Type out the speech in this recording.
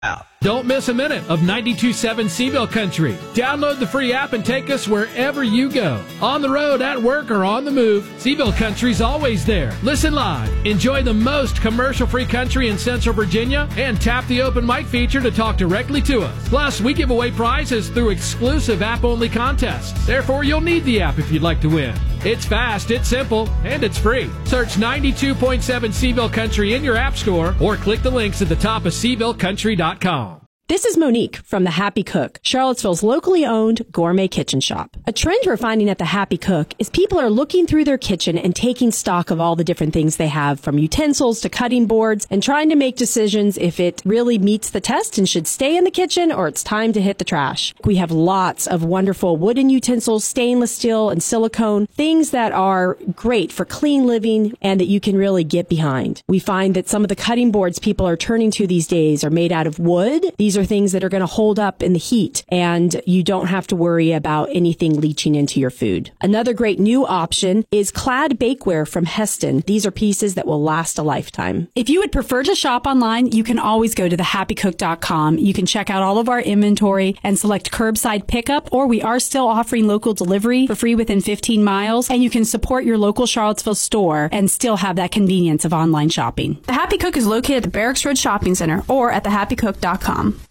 Don't miss a minute of 92.7 Seville Country. Download the free app and take us wherever you go. On the road, at work, or on the move, Seville Country's always there. Listen live. Enjoy the most commercial-free country in Central Virginia and tap the open mic feature to talk directly to us. Plus, we give away prizes through exclusive app-only contests. Therefore, you'll need the app if you'd like to win. It's fast, it's simple, and it's free. Search 92.7 Seville Country in your app store or click the links at the top of SevilleCountry.com. This is Monique from The Happy Cook, Charlottesville's locally owned gourmet kitchen shop. A trend we're finding at The Happy Cook is people are looking through their kitchen and taking stock of all the different things they have, from utensils to cutting boards, and trying to make decisions if it really meets the test and should stay in the kitchen or it's time to hit the trash. We have lots of wonderful wooden utensils, stainless steel, and silicone, things that are great for clean living and that you can really get behind. We find that some of the cutting boards people are turning to these days are made out of wood. These are things that are going to hold up in the heat, and you don't have to worry about anything leaching into your food. Another great new option is clad bakeware from Heston. These are pieces that will last a lifetime. If you would prefer to shop online, you can always go to thehappycook.com. You can check out all of our inventory and select curbside pickup, or we are still offering local delivery for free within 15 miles, and you can support your local Charlottesville store and still have that convenience of online shopping. The Happy Cook is located at the Barracks Road Shopping Center or at thehappycook.com.